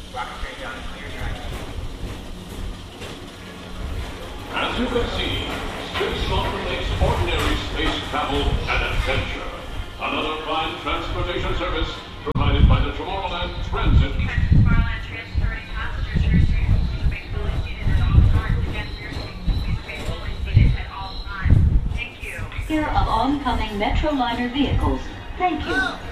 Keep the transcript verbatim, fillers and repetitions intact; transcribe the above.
As you can see, Space Mountain makes ordinary space travel an adventure. Another fine transportation service provided by the Tomorrowland Transit. Tomorrowland transferring passengers to your seats. Please remain fully seated at all times. Again, for your seats, please remain fully seated at all times. Thank you. Here of oncoming Metroliner vehicles. Thank you.